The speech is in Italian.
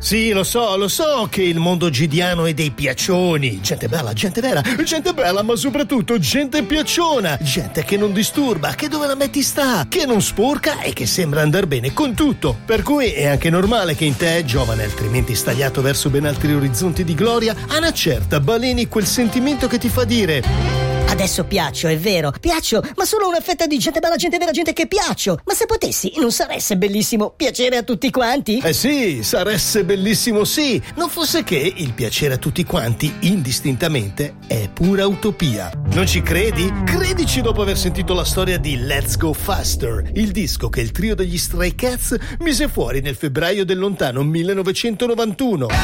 Sì, lo so che il mondo gidiano è dei piaccioni. Gente bella, gente vera, gente bella, ma soprattutto gente piacciona. Gente che non disturba, che dove la metti sta, che non sporca e che sembra andar bene con tutto. Per cui è anche normale che in te, giovane altrimenti stagliato verso ben altri orizzonti di gloria, a una certa baleni quel sentimento che ti fa dire: adesso piaccio, è vero, piaccio, ma solo una fetta di gente bella, gente vera, gente che piaccio. Ma se potessi, non sarebbe bellissimo piacere a tutti quanti? Eh sì, sarebbe bellissimo sì, non fosse che il piacere a tutti quanti, indistintamente, è pura utopia. Non ci credi? Credici dopo aver sentito la storia di Let's Go Faster, il disco che il trio degli Stray Cats mise fuori nel febbraio del lontano 1991.